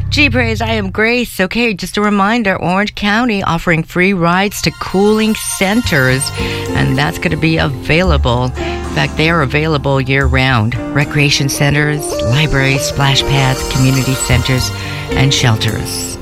Gee, praise, I am Grace. Okay, just a reminder, Orange County offering free rides to cooling centers, and that's going to be available. In fact, they are available year-round. Recreation centers, libraries, splash pads, community centers, and shelters.